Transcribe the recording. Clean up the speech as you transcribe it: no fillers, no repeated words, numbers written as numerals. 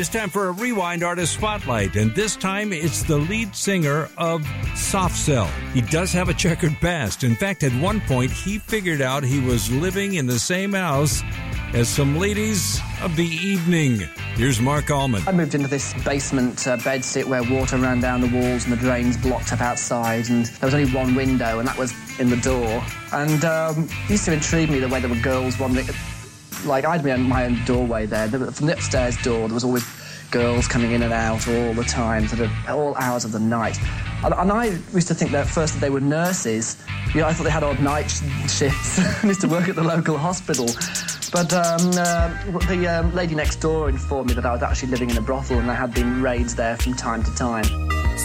it's time for a Rewind Artist Spotlight, and this time it's the lead singer of Soft Cell. He does have a checkered past. In fact, at one point, he figured out he was living in the same house as some ladies of the evening. Here's Mark Allman. I moved into this basement bedsit where water ran down the walls and the drains blocked up outside, and there was only one window, and that was in the door. And it used to intrigue me the way there were girls wandering. Like, I had my own doorway there. From the upstairs door, there was always girls coming in and out all the time, sort of all hours of the night. And I used to think that first that they were nurses. You know, I thought they had odd night shifts. I used to work at the local hospital. But the lady next door informed me that I was actually living in a brothel, and there had been raids there from time to time.